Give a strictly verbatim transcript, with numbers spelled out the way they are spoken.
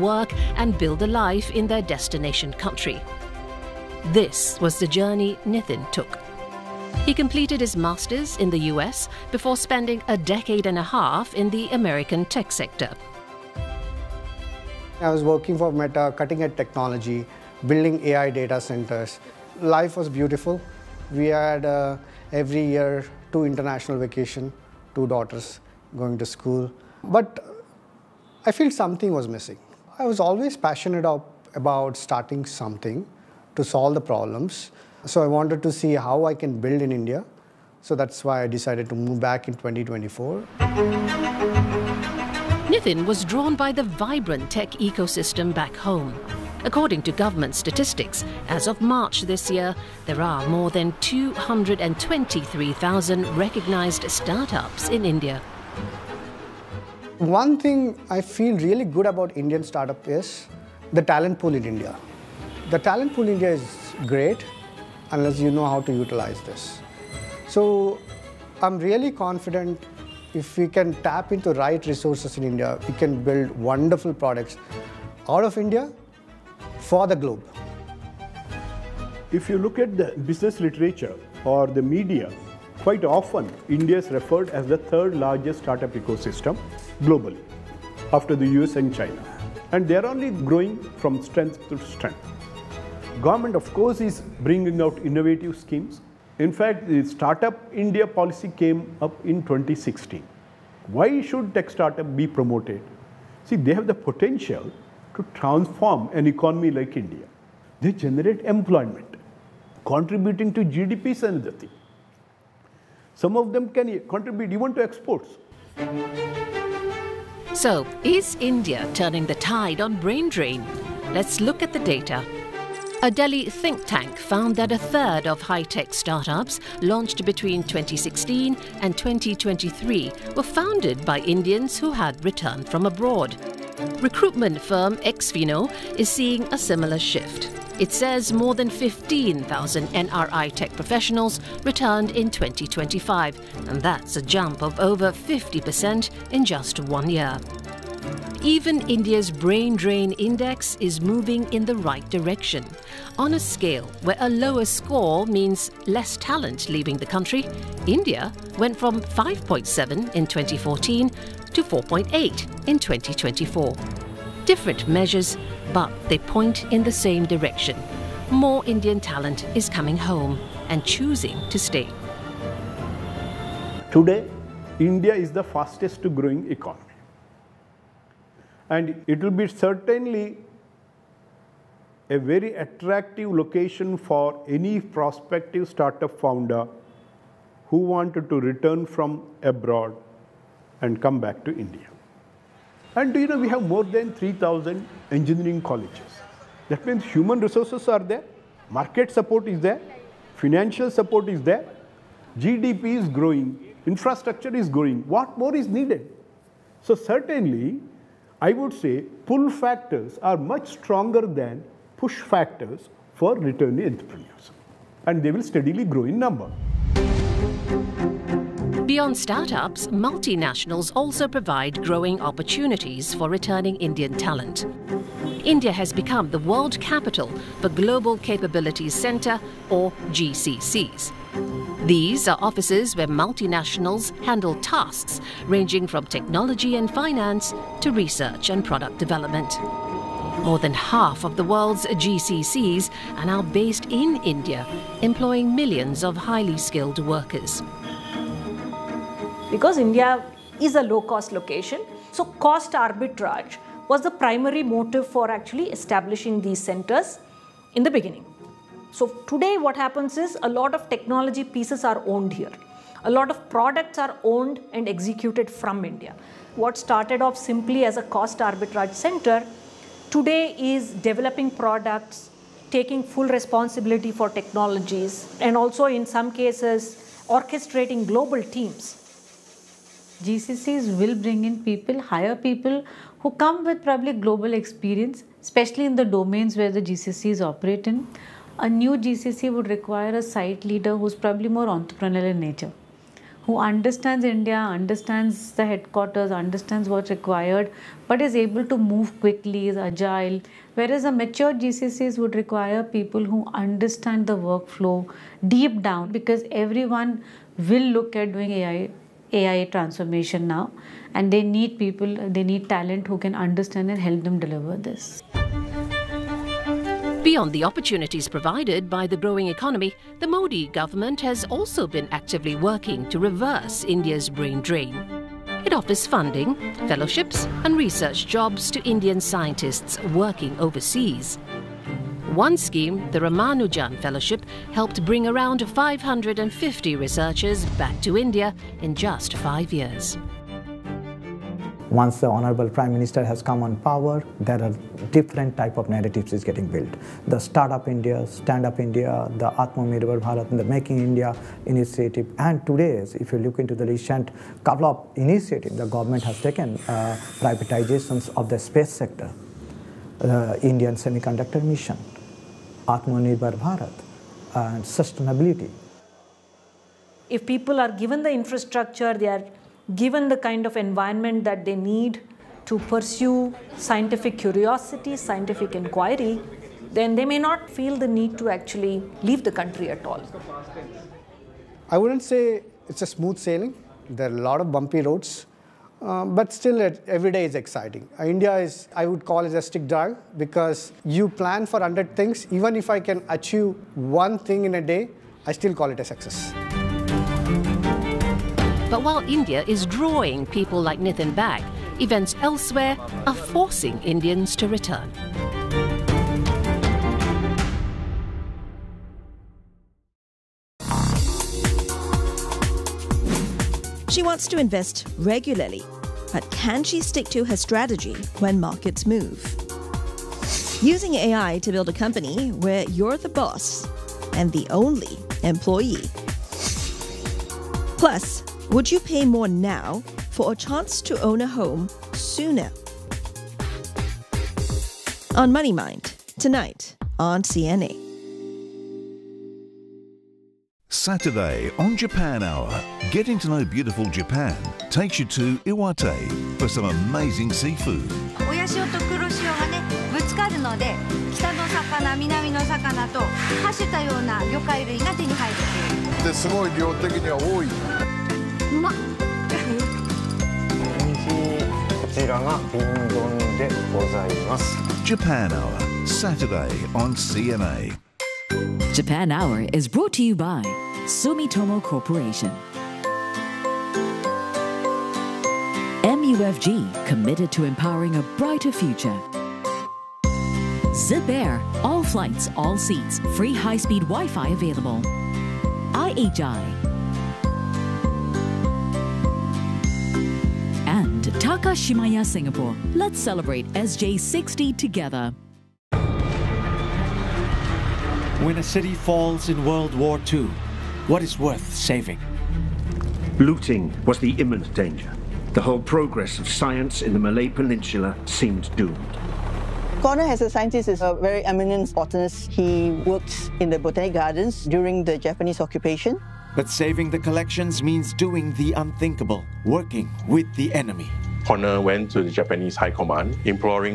work and build a life in their destination country. This was the journey Nitin took. He completed his master's in the U S before spending a decade and a half in the American tech sector. I was working for Meta, cutting-edge technology, building A I data centers. Life was beautiful. We had uh, every year two international vacation, two daughters going to school. But I feel something was missing. I was always passionate about starting something to solve the problems. So I wanted to see how I can build in India. So that's why I decided to move back in twenty twenty-four. Nitin was drawn by the vibrant tech ecosystem back home. According to government statistics, as of March this year, there are more than two hundred twenty-three thousand recognized startups in India. One thing I feel really good about Indian startup is the talent pool in India. The talent pool in India is great unless you know how to utilize this. So I'm really confident if we can tap into right resources in India, we can build wonderful products out of India for the globe. If you look at the business literature or the media, quite often India is referred as the third largest startup ecosystem globally, after the U S and China. And they're only growing from strength to strength. Government, of course, is bringing out innovative schemes. In fact, the Startup India policy came up in twenty sixteen. Why should tech startup be promoted? See, they have the potential to transform an economy like India. They generate employment, contributing to G D P is another thing. Some of them can contribute even to exports. So, is India turning the tide on brain drain? Let's look at the data. A Delhi think tank found that a third of high-tech startups launched between twenty sixteen and twenty twenty-three were founded by Indians who had returned from abroad. Recruitment firm Xfino is seeing a similar shift. It says more than fifteen thousand N R I tech professionals returned in twenty twenty-five, and that's a jump of over fifty percent in just one year. Even India's brain drain index is moving in the right direction. On a scale where a lower score means less talent leaving the country, India went from five point seven in twenty fourteen to four point eight in twenty twenty-four. Different measures, but they point in the same direction. More Indian talent is coming home and choosing to stay. Today, India is the fastest growing economy. And it will be certainly a very attractive location for any prospective startup founder who wanted to return from abroad and come back to India. And do you know, we have more than three thousand engineering colleges. That means human resources are there, market support is there, financial support is there, G D P is growing, infrastructure is growing. What more is needed? So certainly, I would say pull factors are much stronger than push factors for returning entrepreneurs. And they will steadily grow in number. Beyond startups, multinationals also provide growing opportunities for returning Indian talent. India has become the world capital for Global Capabilities Centre, or G C Cs. These are offices where multinationals handle tasks ranging from technology and finance to research and product development. More than half of the world's G C Cs are now based in India, employing millions of highly skilled workers. Because India is a low-cost location, so cost arbitrage was the primary motive for actually establishing these centers in the beginning. So today what happens is a lot of technology pieces are owned here. A lot of products are owned and executed from India. What started off simply as a cost arbitrage center today is developing products, taking full responsibility for technologies, and also in some cases orchestrating global teams. G C Cs will bring in people, hire people who come with probably global experience, especially in the domains where the G C Cs operate in. A new G C C would require a site leader who's probably more entrepreneurial in nature, who understands India, understands the headquarters, understands what's required, but is able to move quickly, is agile. Whereas a mature G C Cs would require people who understand the workflow deep down, because everyone will look at doing A I, A I transformation now, and they need people, they need talent who can understand and help them deliver this. Beyond the opportunities provided by the growing economy, the Modi government has also been actively working to reverse India's brain drain. It offers funding, fellowships and research jobs to Indian scientists working overseas. One scheme, the Ramanujan Fellowship, helped bring around five hundred fifty researchers back to India in just five years. Once the Honorable Prime Minister has come on power, there are different type of narratives is getting built. The Startup India, Stand Up India, the Atmanirbhar Bharat, and the Making India initiative. And today's, if you look into the recent couple of initiatives, the government has taken uh, privatizations of the space sector, the Indian Semiconductor Mission, Atmanirbhar Bharat, and sustainability. If people are given the infrastructure, they are given the kind of environment that they need to pursue scientific curiosity, scientific inquiry, then they may not feel the need to actually leave the country at all. I wouldn't say it's a smooth sailing. There are a lot of bumpy roads, uh, but still it, every day is exciting. Uh, India is, I would call it a stick drive, because you plan for one hundred things. Even if I can achieve one thing in a day, I still call it a success. But while India is drawing people like Nitin back, events elsewhere are forcing Indians to return. She wants to invest regularly, but can she stick to her strategy when markets move? Using A I to build a company where you're the boss and the only employee. Plus, would you pay more now for a chance to own a home sooner? On Money Mind, tonight on C N A. Saturday on Japan Hour, getting to know beautiful Japan takes you to Iwate for some amazing seafood. 親潮と黒潮がねぶつかるので北の魚南の魚とはしたような魚介類が手に入るっていう。ですごい量的には多い。うまっ。 こちらが瓶丼でございます。 Japan Hour, Saturday on C N A. Japan Hour is brought to you by Sumitomo Corporation. M U F G, committed to empowering a brighter future. Zip Air, all flights, all seats, free high-speed Wi-Fi available. I H I. And Takashimaya Singapore. Let's celebrate S J sixty together. When a city falls in World War Two, what is worth saving? Looting was the imminent danger. The whole progress of science in the Malay Peninsula seemed doomed. Connor, as a scientist, is a very eminent botanist. He worked in the Botanic Gardens during the Japanese occupation. But saving the collections means doing the unthinkable, working with the enemy. Connor went to the Japanese High Command, imploring